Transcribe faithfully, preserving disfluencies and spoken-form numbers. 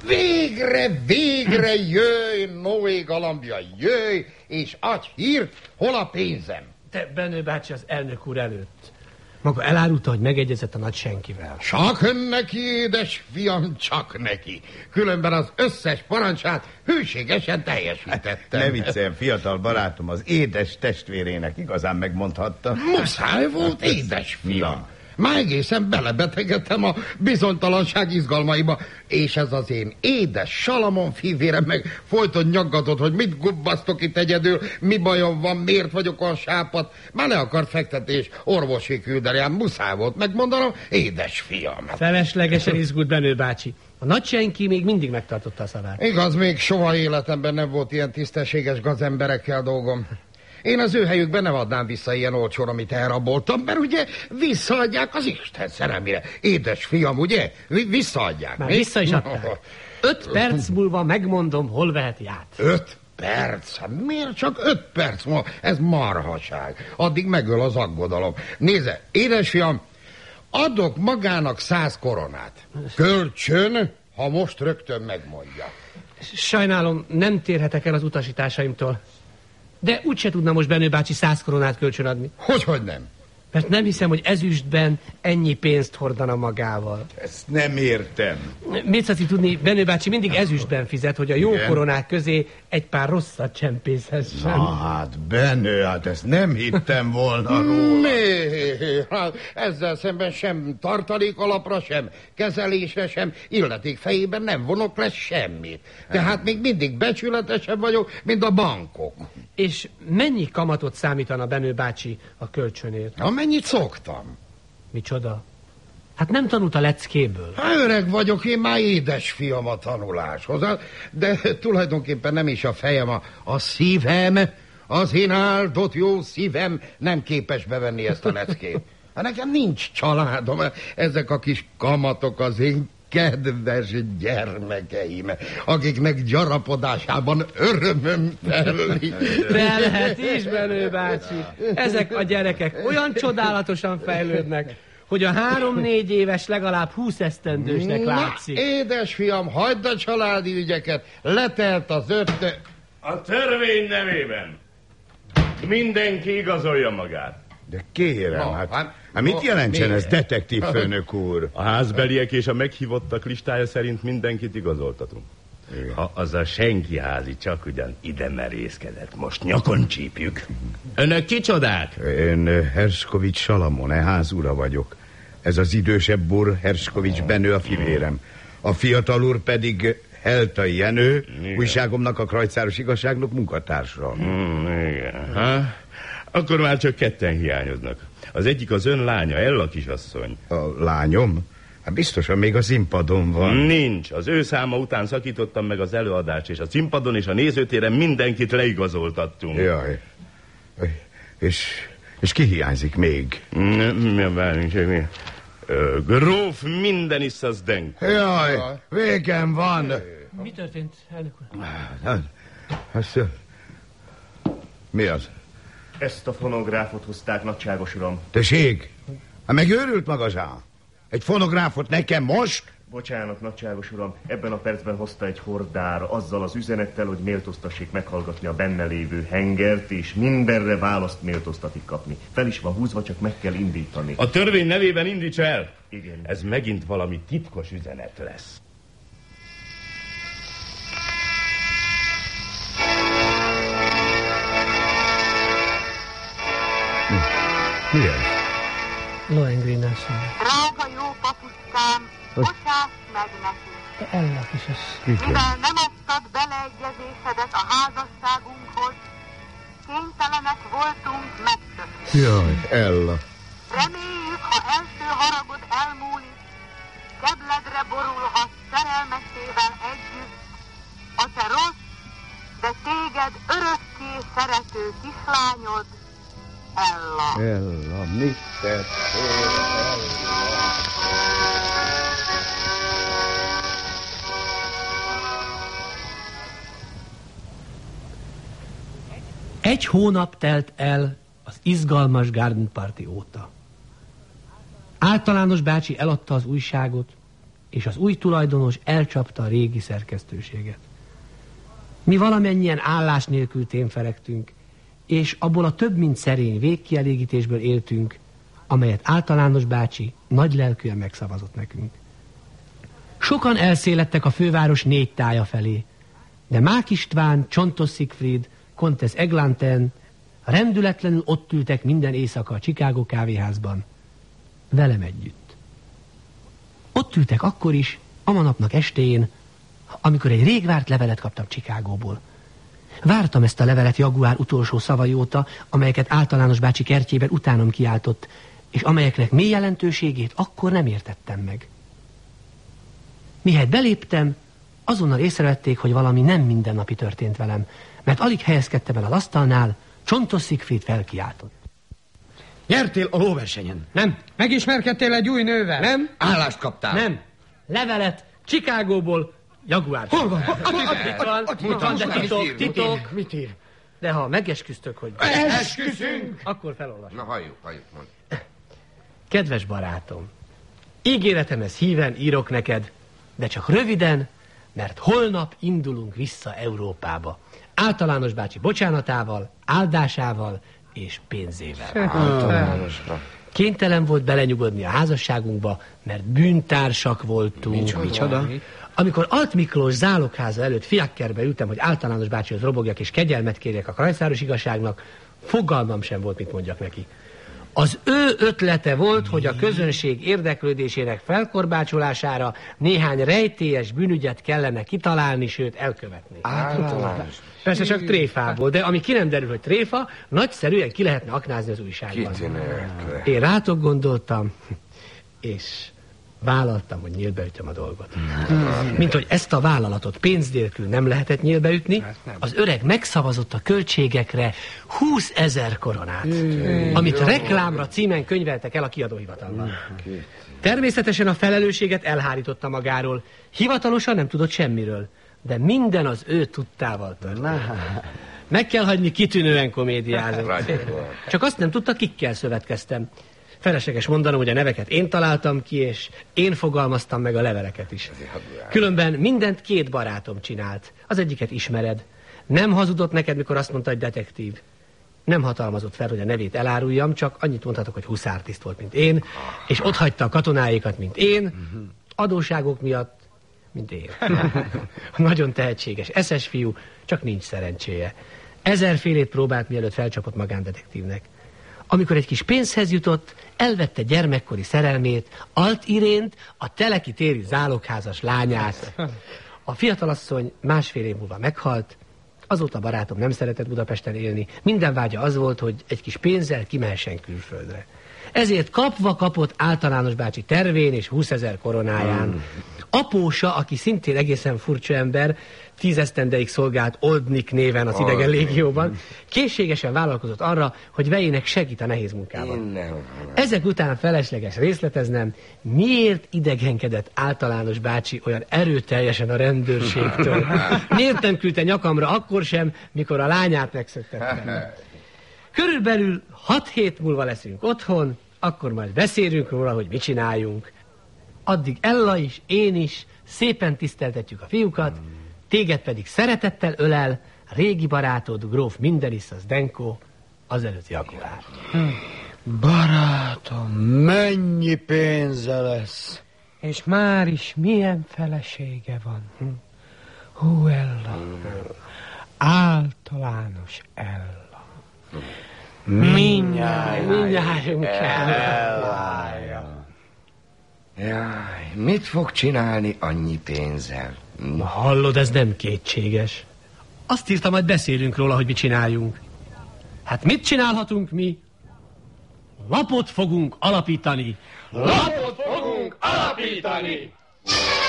Végre, végre jöjj, Noé galambja, jöjj, és adj hírt, hol a pénzem? Te, Benő bácsi, az elnök úr előtt. Maga elárulta, hogy megegyezett a nagy senkivel. Csak neki, édes fiam, csak neki. Különben az összes parancsát hűségesen teljesítettem. Ne vicceljen, fiatal barátom, az édes testvérének igazán megmondhatta. Muszáj volt, édes fiam. Már egészen belebetegedtem a bizonytalanság izgalmaiba, és ez az én édes Salamon fivérem meg folyton nyaggatott, hogy mit gubbasztok itt egyedül, mi bajom van, miért vagyok olyan sápat. Már le akart fektetés, orvosi küldeni, ám muszáj volt megmondanom, édes fiam. Feleslegesen izgult Benő bácsi. A nagy senki még mindig megtartotta a szavát. Igaz, még soha életemben nem volt ilyen tisztességes gazemberekkel dolgom. Én az ő helyükben nem adnám vissza ilyen olcsón, amit elraboltam, mert ugye visszaadják az Isten szerelmére. Édes fiam, ugye? Visszaadják. Már vissza is adták. Öt perc múlva megmondom, hol veheti át. Öt perc? Miért csak öt perc múlva? Ez marhaság. Addig megöl az aggodalom. Nézze, édes fiam, adok magának száz koronát. Kölcsön, ha most rögtön megmondja. Sajnálom, nem térhetek el az utasításaimtól. De úgyse tudna most Benő bácsi száz koronát kölcsön adni. Hogyhogy nem? Mert nem hiszem, hogy ezüstben ennyi pénzt hordana magával. Ezt nem értem. Mit szati tudni, Benő bácsi mindig ezüstben fizet, hogy a jó Igen? koronák közé egy pár rosszat csempészhessen. Na hát, Benő, hát ezt nem hittem volna róla. Mi? Hát ezzel szemben sem tartalék alapra, sem kezelésre, sem illeték fejében nem vonok le semmit. Tehát még mindig becsületesebb vagyok, mint a bankok. És mennyi kamatot számítana Benő bácsi a kölcsönért? Amennyit szoktam. Micsoda? Hát nem tanult a leckéből. Hát öreg vagyok, én már édes fiam a tanuláshoz, de tulajdonképpen nem is a fejem, a, a szívem, az én áldott jó szívem nem képes bevenni ezt a leckét. Hát nekem nincs családom, ezek a kis kamatok az én kedves gyermekeim, akiknek gyarapodásában örömöm telli. Telhet is, Benő bácsi. Ezek a gyerekek olyan csodálatosan fejlődnek, hogy a három-négy éves legalább húsz esztendősnek látszik. Na, édes fiam, hagyd a családi ügyeket, letelt az öt... A törvény nevében mindenki igazolja magát. De kérem, No, hát, hát, hát mit no, jelentsen mi? ez, detektív főnök úr? A házbeliek és a meghívottak listája szerint mindenkit igazoltatunk. Igen. Ha az a senki házi csak ugyan ide merészkedett, most nyakon csípjük. Önök kicsodák? Én Herskovics Salamon, e ház ura vagyok. Ez az idősebb úr, Herskovics Benő a fivérem. A fiatal úr pedig Heltai Jenő, igen. Újságomnak, a Krajcáros Igazságnok munkatársa. Hmm, igen. Ha? Akkor már csak ketten hiányoznak. Az egyik az ön lánya, Ella kisasszony. A lányom? Hát biztosan még a színpadon van. Nincs. Az ő száma után szakítottam meg az előadást, és a színpadon és a nézőtéren mindenkit leigazoltattunk. Jaj. És, és ki hiányzik még? Mi a várjunk, mi? Ö, Gróf Mindenissza Zdenko. Jaj, végem van. Mi történt, elnök úr? Hát, hát, mi az? Ezt a fonográfot hozták, nagyságos uram. Tessék, hát megőrült maga zsá. Egy fonográfot nekem most? Bocsánat, nagyságos uram, ebben a percben hozta egy hordár azzal az üzenettel, hogy méltóztassék meghallgatni a benne lévő hengert, és mindenre választ méltóztatik kapni. Fel is van húzva, csak meg kell indítani. A törvény nevében indíts el! Igen. Ez megint valami titkos üzenet lesz. Mi ez? Lohengrin asszony. Drága jó papuskám, bocsáss meg neki. Te Ella kisasszony. Mivel nem adtad beleegyezésedet a házasságunkhoz, kénytelenek voltunk megkötni. Jaj, Ella. Reméljük, ha első haragod elmúlik, kebledre borulhatsz szerelmesével együtt, a te rossz, de téged örökké szerető kislányod, Ella. Ella, mit tettél, Ella? Egy hónap telt el az izgalmas Garden Party óta. Általános bácsi eladta az újságot, és az új tulajdonos elcsapta a régi szerkesztőséget. Mi valamennyien állás nélkül témferegtünk, és abból a több mint szerény végkielégítésből éltünk, amelyet Általános bácsi nagy lelkűen megszavazott nekünk. Sokan elszélettek a főváros négy tája felé, de Mák István, Csontos Siegfried, Kontesz Eglanten rendületlenül ott ültek minden éjszaka a Chicago kávéházban, velem együtt. Ott ültek akkor is, amanapnak estéjén, amikor egy rég várt levelet kaptam Chicagóból. Vártam ezt a levelet Jaguár utolsó szavai óta, amelyeket Általános bácsi kertjében utánam kiáltott, és amelyeknek mély jelentőségét akkor nem értettem meg. Mihelyt beléptem, azonnal észrevették, hogy valami nem mindennapi történt velem, mert alig helyezkedtem el az asztalnál, Csontos Siegfried felkiáltott. Nyertél a lóversenyen? Nem. Megismerkedtél egy új nővel? Nem. Állást kaptál? Nem. Levelet Chicagóból, Jaguár. Hol van? Itt van, de titok, titok. Mit ír? De ha megesküztök, hogy... Esküszünk! Akkor felolvasom. Na, halljuk, halljuk, mondd. Kedves barátom, ígéretemhez híven írok neked, de csak röviden, mert holnap indulunk vissza Európába. Általános bácsi bocsánatával, áldásával és pénzével. Általánosra. Kénytelen volt belenyugodni a házasságunkba, mert bűntársak voltunk. Micsoda? Amikor Alt Miklós zálogháza előtt fiakkerbe ültem, hogy Általános bácsihoz robogjak és kegyelmet kérjek a krajcáros igazságnak, fogalmam sem volt, mit mondjak neki. Az ő ötlete volt, hogy a közönség érdeklődésének felkorbácsolására néhány rejtélyes bűnügyet kellene kitalálni, sőt elkövetni. Általános. Persze csak tréfából, de ami ki nem derül, hogy tréfa, nagyszerűen ki lehetne aknázni az újságban. Én rátok gondoltam, és vállaltam, hogy nyílbeütöm a dolgot. Mint hogy ezt a vállalatot pénz nélkül nem lehetett nyílbeütni, az öreg megszavazott a költségekre húszezer koronát, amit reklámra címen könyveltek el a kiadóhivatalban. Természetesen a felelősséget elhárította magáról. Hivatalosan nem tudott semmiről, de minden az ő tudtával történt. Meg kell hagyni, kitűnően komédiázott. Csak azt nem tudta, kikkel szövetkeztem. Felesleges mondanom, hogy a neveket én találtam ki, és én fogalmaztam meg a leveleket is. Különben mindent két barátom csinált. Az egyiket ismered. Nem hazudott neked, mikor azt mondta, hogy detektív. Nem hatalmazott fel, hogy a nevét eláruljam, csak annyit mondhatok, hogy huszártiszt volt, mint én, és ott hagyta a katonáikat, mint én, adósságok miatt, mint én. Nagyon tehetséges, eszes fiú, csak nincs szerencséje. Ezerfélét próbált, mielőtt felcsapott magándetektívnek. Amikor egy kis pénzhez jutott, elvette gyermekkori szerelmét, Alt Irént, a Teleki téri zálogházas lányát. A fiatalasszony másfél év múlva meghalt, azóta barátom nem szeretett Budapesten élni, minden vágya az volt, hogy egy kis pénzzel kimehessen külföldre. Ezért kapva kapott Általános bácsi tervén és húszezer koronáján. Apósa, aki szintén egészen furcsa ember, tízesztendeig szolgált Oldnik néven az idegen légióban, készségesen vállalkozott arra, hogy vejének segít a nehéz munkában. Ezek után felesleges részleteznem, miért idegenkedett Általános bácsi olyan erőteljesen a rendőrségtől. Miért nem küldte nyakamra akkor sem, mikor a lányát megszöktettem. Körülbelül hat hét múlva leszünk otthon, akkor majd beszélünk róla, hogy mit csináljunk. Addig Ella is, én is szépen tiszteltetjük a fiúkat, téged pedig szeretettel ölel régi barátod, gróf Mindenisz, az Denko, azelőtt Jaguár. Barátom, mennyi pénze lesz? És már is milyen felesége van. Hú, Ella. Általános Ella. Mindjárt. Mindjárt kell. Ellája. Jaj, mit fog csinálni annyi pénzzel? Na, hallod, ez nem kétséges. Azt írtam, hogy beszélünk róla, hogy mit csináljunk. Hát mit csinálhatunk mi? Lapot fogunk alapítani. Lapot fogunk alapítani!